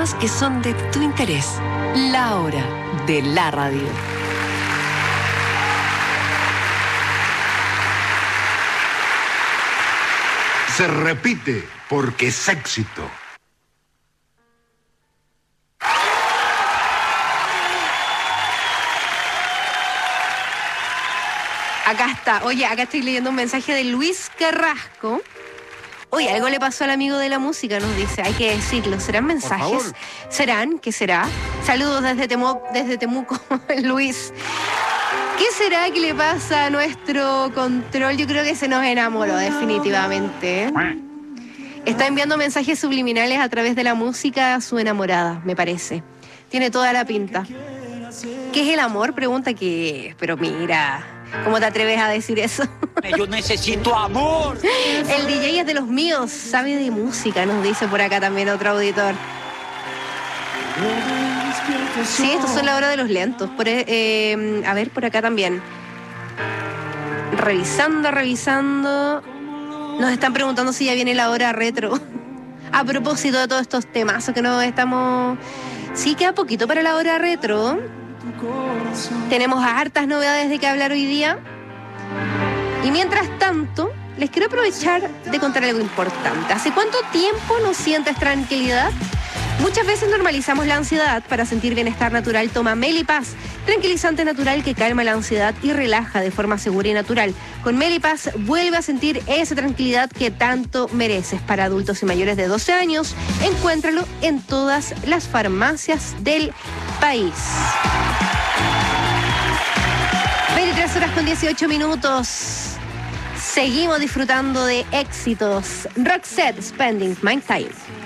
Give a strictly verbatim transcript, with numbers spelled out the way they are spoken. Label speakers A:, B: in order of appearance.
A: temas que son de tu interés. La hora de la radio.
B: Se repite porque es éxito.
C: Acá está. Oye, acá estoy leyendo un mensaje de Luis Carrasco. Oye, algo le pasó al amigo de la música, nos dice. Hay que decirlo. ¿Serán mensajes? ¿Serán? ¿Qué será? Saludos desde, Temo, desde Temuco, Luis. ¿Qué será que le pasa a nuestro control? Yo creo que se nos enamoró definitivamente. Está enviando mensajes subliminales a través de la música a su enamorada, me parece. Tiene toda la pinta. ¿Qué es el amor? Pregunta que... Pero mira, ¿cómo te atreves a decir eso?
D: Yo necesito amor.
C: El D J es de los míos, sabe de música, nos dice por acá también otro auditor. Sí, estos son la hora de los lentos. Por, eh, a ver, por acá también. Revisando, revisando. Nos están preguntando si ya viene la hora retro. A propósito de todos estos temazos que nos estamos... Sí, queda poquito para la hora retro. Tenemos hartas novedades de que hablar hoy día. Y mientras tanto, les quiero aprovechar de contar algo importante. ¿Hace cuánto tiempo no sientes tranquilidad? Muchas veces normalizamos la ansiedad. Para sentir bienestar natural, toma Melipaz, tranquilizante natural que calma la ansiedad y relaja de forma segura y natural. Con Melipaz vuelve a sentir esa tranquilidad que tanto mereces. Para adultos y mayores de doce años, encuéntralo en todas las farmacias del país. veintitrés horas con dieciocho minutos. Seguimos disfrutando de éxitos. Roxette, Spending My Time.